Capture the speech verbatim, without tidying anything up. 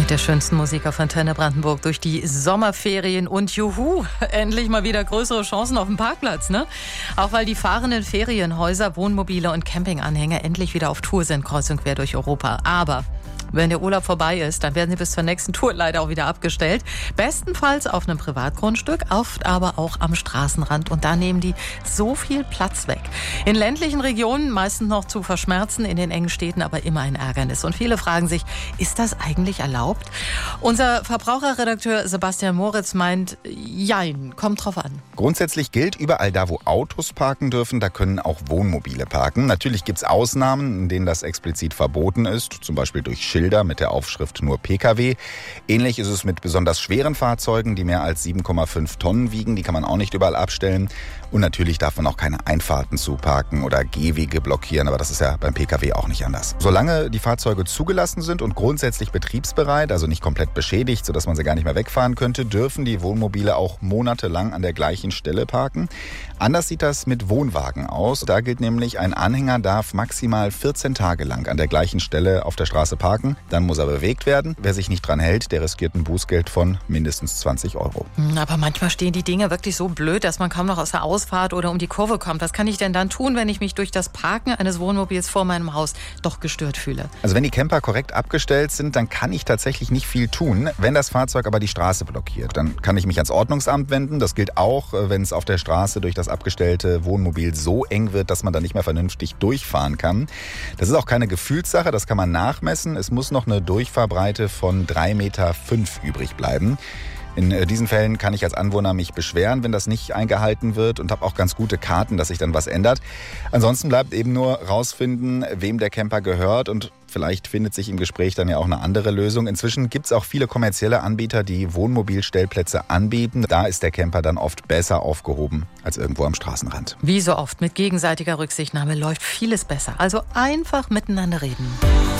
Mit der schönsten Musik auf Antenne Brandenburg durch die Sommerferien und juhu, endlich mal wieder größere Chancen auf dem Parkplatz, ne? Auch weil die fahrenden Ferienhäuser, Wohnmobile und Campinganhänger endlich wieder auf Tour sind, kreuz und quer durch Europa. Aber wenn der Urlaub vorbei ist, dann werden sie bis zur nächsten Tour leider auch wieder abgestellt. Bestenfalls auf einem Privatgrundstück, oft aber auch am Straßenrand. Und da nehmen die so viel Platz weg. In ländlichen Regionen meistens noch zu verschmerzen, in den engen Städten aber immer ein Ärgernis. Und viele fragen sich, ist das eigentlich erlaubt? Unser Verbraucherredakteur Sebastian Moritz meint, jein, kommt drauf an. Grundsätzlich gilt, überall da, wo Autos parken dürfen, da können auch Wohnmobile parken. Natürlich gibt es Ausnahmen, in denen das explizit verboten ist, zum Beispiel durch Schilder mit der Aufschrift nur P K W. Ähnlich ist es mit besonders schweren Fahrzeugen, die mehr als sieben Komma fünf Tonnen wiegen. Die kann man auch nicht überall abstellen. Und natürlich darf man auch keine Einfahrten zuparken oder Gehwege blockieren, aber das ist ja beim P K W auch nicht anders. Solange die Fahrzeuge zugelassen sind und grundsätzlich betriebsbereit, also nicht komplett beschädigt, sodass man sie gar nicht mehr wegfahren könnte, dürfen die Wohnmobile auch monatelang an der gleichen Stelle parken. Anders sieht das mit Wohnwagen aus. Da gilt nämlich, ein Anhänger darf maximal vierzehn Tage lang an der gleichen Stelle auf der Straße parken. Dann muss er bewegt werden. Wer sich nicht dran hält, der riskiert ein Bußgeld von mindestens zwanzig Euro. Aber manchmal stehen die Dinge wirklich so blöd, dass man kaum noch aus der Ausfahrt oder um die Kurve kommt. Was kann ich denn dann tun, wenn ich mich durch das Parken eines Wohnmobils vor meinem Haus doch gestört fühle? Also wenn die Camper korrekt abgestellt sind, dann kann ich tatsächlich nicht viel tun. Wenn das Fahrzeug aber die Straße blockiert, dann kann ich mich ans Ordnungsamt wenden. Das gilt auch, wenn es auf der Straße durch das abgestellte Wohnmobil so eng wird, dass man da nicht mehr vernünftig durchfahren kann. Das ist auch keine Gefühlssache, das kann man nachmessen. Es muss noch eine Durchfahrbreite von drei Meter fünf übrig bleiben. In diesen Fällen kann ich als Anwohner mich beschweren, wenn das nicht eingehalten wird, und habe auch ganz gute Karten, dass sich dann was ändert. Ansonsten bleibt eben nur rausfinden, wem der Camper gehört, und vielleicht findet sich im Gespräch dann ja auch eine andere Lösung. Inzwischen gibt es auch viele kommerzielle Anbieter, die Wohnmobilstellplätze anbieten. Da ist der Camper dann oft besser aufgehoben als irgendwo am Straßenrand. Wie so oft, mit gegenseitiger Rücksichtnahme läuft vieles besser. Also einfach miteinander reden.